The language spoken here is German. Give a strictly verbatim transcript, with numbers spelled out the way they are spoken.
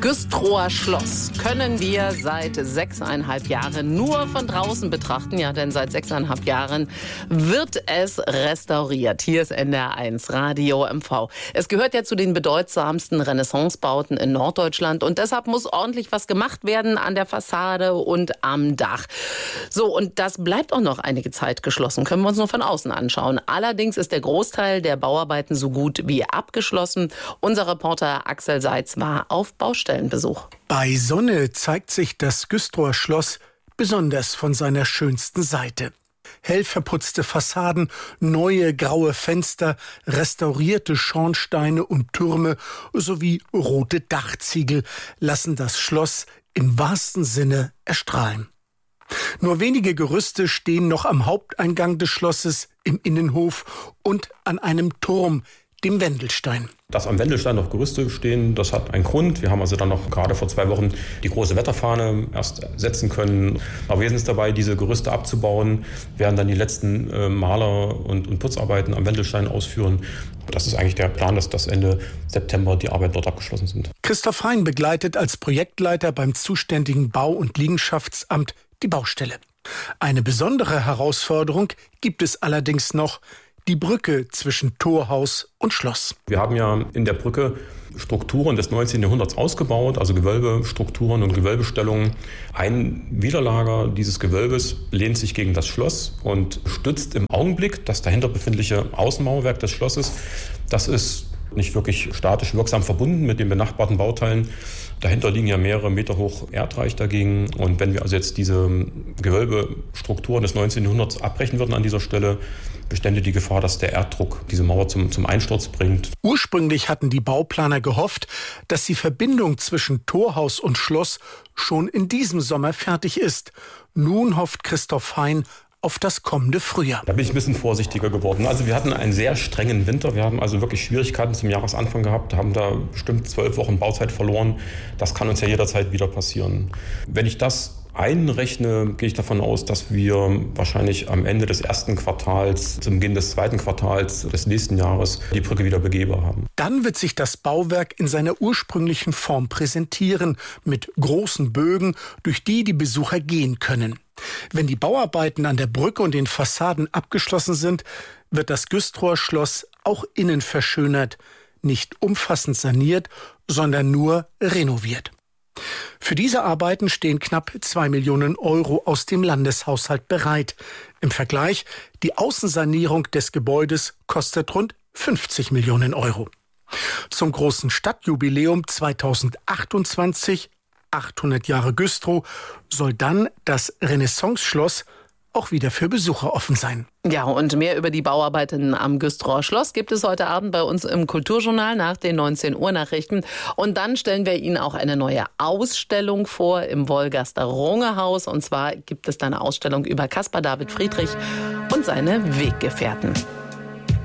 Güstrower Schloss können wir seit sechseinhalb Jahren nur von draußen betrachten. Ja, denn seit sechseinhalb Jahren wird es restauriert. Hier ist N D R eins Radio M V. Es gehört ja zu den bedeutsamsten Renaissancebauten in Norddeutschland. Und deshalb muss ordentlich was gemacht werden an der Fassade und am Dach. So, und das bleibt auch noch einige Zeit geschlossen. Können wir uns nur von außen anschauen. Allerdings ist der Großteil der Bauarbeiten so gut wie abgeschlossen. Unser Reporter Axel Seitz war auf Baustellen. Besuch. Bei Sonne zeigt sich das Güstrower Schloss besonders von seiner schönsten Seite. Hell verputzte Fassaden, neue graue Fenster, restaurierte Schornsteine und Türme sowie rote Dachziegel lassen das Schloss im wahrsten Sinne erstrahlen. Nur wenige Gerüste stehen noch am Haupteingang des Schlosses, im Innenhof und an einem Turm, dem Wendelstein. Dass am Wendelstein noch Gerüste stehen, das hat einen Grund. Wir haben also dann noch gerade vor zwei Wochen die große Wetterfahne erst setzen können. Aber wir sind es dabei, diese Gerüste abzubauen, werden dann die letzten äh, Maler- und, und Putzarbeiten am Wendelstein ausführen. Das ist eigentlich der Plan, dass das Ende September die Arbeiten dort abgeschlossen sind. Christoph Hein begleitet als Projektleiter beim zuständigen Bau- und Liegenschaftsamt die Baustelle. Eine besondere Herausforderung gibt es allerdings noch: die Brücke zwischen Torhaus und Schloss. Wir haben ja in der Brücke Strukturen des neunzehnten Jahrhunderts ausgebaut, also Gewölbestrukturen und Gewölbestellungen. Ein Widerlager dieses Gewölbes lehnt sich gegen das Schloss und stützt im Augenblick das dahinter befindliche Außenmauerwerk des Schlosses. Das ist nicht wirklich statisch wirksam verbunden mit den benachbarten Bauteilen. Dahinter liegen ja mehrere Meter hoch Erdreich dagegen. Und wenn wir also jetzt diese Gewölbestrukturen des neunzehnten Jahrhunderts abbrechen würden an dieser Stelle, bestände die Gefahr, dass der Erddruck diese Mauer zum, zum Einsturz bringt. Ursprünglich hatten die Bauplaner gehofft, dass die Verbindung zwischen Torhaus und Schloss schon in diesem Sommer fertig ist. Nun hofft Christoph Hein auf das kommende Frühjahr. Da bin ich ein bisschen vorsichtiger geworden. Also wir hatten einen sehr strengen Winter. Wir haben also wirklich Schwierigkeiten zum Jahresanfang gehabt, haben da bestimmt zwölf Wochen Bauzeit verloren. Das kann uns ja jederzeit wieder passieren. Wenn ich das einrechne, gehe ich davon aus, dass wir wahrscheinlich am Ende des ersten Quartals, zum Beginn des zweiten Quartals des nächsten Jahres die Brücke wieder begehbar haben. Dann wird sich das Bauwerk in seiner ursprünglichen Form präsentieren, mit großen Bögen, durch die die Besucher gehen können. Wenn die Bauarbeiten an der Brücke und den Fassaden abgeschlossen sind, wird das Güstrower Schloss auch innen verschönert, nicht umfassend saniert, sondern nur renoviert. Für diese Arbeiten stehen knapp zwei Millionen Euro aus dem Landeshaushalt bereit. Im Vergleich, die Außensanierung des Gebäudes kostet rund fünfzig Millionen Euro. Zum großen Stadtjubiläum zweitausendachtundzwanzig, achthundert Jahre Güstrow, soll dann das Renaissance-Schloss auch wieder für Besucher offen sein. Ja, und mehr über die Bauarbeiten am Güstrower Schloss gibt es heute Abend bei uns im Kulturjournal nach den neunzehn Uhr Nachrichten. Und dann stellen wir Ihnen auch eine neue Ausstellung vor im Wolgaster Rungehaus. Und zwar gibt es da eine Ausstellung über Caspar David Friedrich und seine Weggefährten.